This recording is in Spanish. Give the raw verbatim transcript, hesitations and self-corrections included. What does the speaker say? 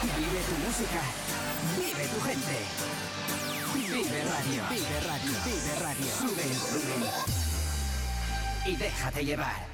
Vive tu música. Vive tu gente. Vive Radio. Vive Radio. Vive Radio. Sube el volumen. Y déjate llevar.